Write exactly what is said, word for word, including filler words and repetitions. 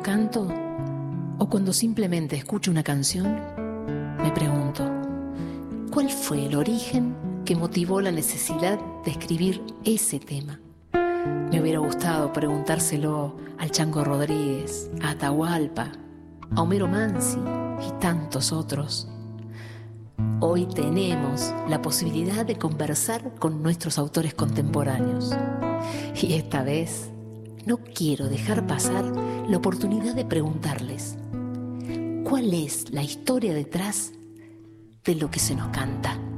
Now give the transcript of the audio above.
canto o cuando simplemente escucho una canción, me pregunto, ¿cuál fue el origen que motivó la necesidad de escribir ese tema? Me hubiera gustado preguntárselo al Chango Rodríguez, a Atahualpa, a Homero Mansi y tantos otros. Hoy tenemos la posibilidad de conversar con nuestros autores contemporáneos. Y esta vez no quiero dejar pasar la oportunidad de preguntarles, ¿cuál es la historia detrás de lo que se nos canta?